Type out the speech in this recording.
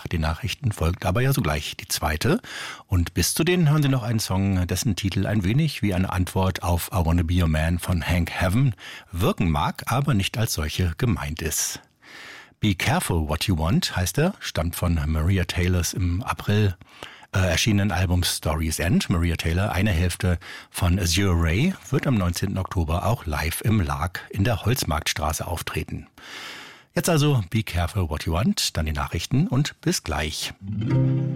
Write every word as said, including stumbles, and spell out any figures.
den Nachrichten folgt aber ja sogleich die zweite. Und bis zu denen hören Sie noch einen Song, dessen Titel ein wenig wie eine Antwort auf I Wanna Be Your Man von Hank Heaven wirken mag, aber nicht als solche gemeint ist. Be Careful What You Want heißt er, stammt von Maria Taylors im April äh, erschienenen Album Story's End. Maria Taylor, eine Hälfte von Azure Ray, wird am neunzehnten Oktober auch live im Lark in der Holzmarktstraße auftreten. Jetzt also Be Careful What You Want, dann die Nachrichten und bis gleich.